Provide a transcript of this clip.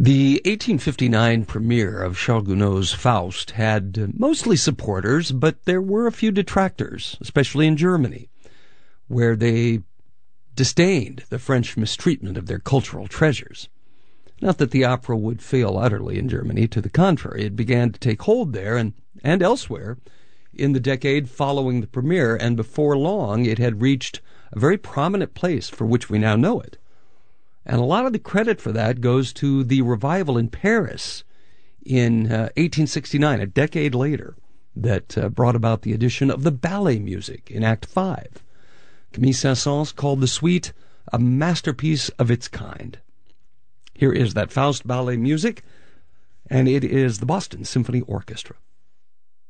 The 1859 premiere of Charles Gounod's Faust had mostly supporters, but there were a few detractors, especially in Germany, where they disdained the French mistreatment of their cultural treasures. Not that the opera would fail utterly in Germany. To the contrary, it began to take hold there and elsewhere in the decade following the premiere, and before long it had reached a very prominent place for which we now know it. And a lot of the credit for that goes to the revival in Paris in 1869, a decade later, that brought about the addition of the ballet music in Act 5. Camille Saint-Saëns called the suite a masterpiece of its kind. Here is that Faust ballet music, and it is the Boston Symphony Orchestra.